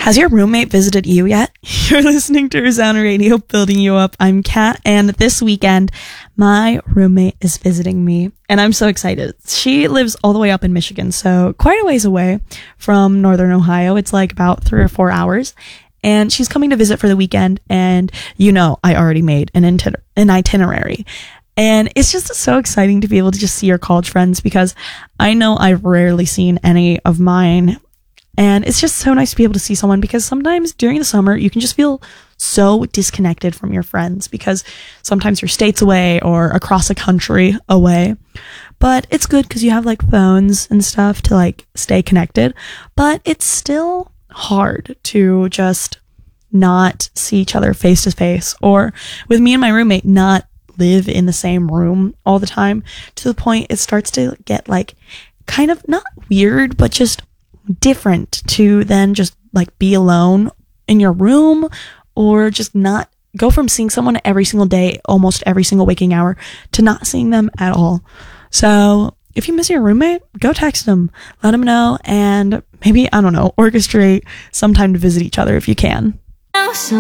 Has your roommate visited you yet? You're listening to Resound Radio, building you up. I'm Kat, and this weekend, my roommate is visiting me, and I'm so excited. She lives all the way up in Michigan, so quite a ways away from Northern Ohio. It's like about 3 or 4 hours, and she's coming to visit for the weekend, and I already made an itinerary. And it's just so exciting to be able to just see your college friends, because I know I've rarely seen any of mine. And it's just so nice to be able to see someone, because sometimes during the summer, you can just feel so disconnected from your friends because sometimes you're states away or across a country away. But it's good because you have like phones and stuff to like stay connected. But it's still hard to just not see each other face to face, or with me and my roommate not live in the same room all the time, to the point it starts to get like kind of not weird, but just different to then just like be alone in your room, or just not go from seeing someone every single day, almost every single waking hour, to not seeing them at all. So if you miss your roommate, go text them, let them know, and maybe, I don't know, orchestrate some time to visit each other if you can. So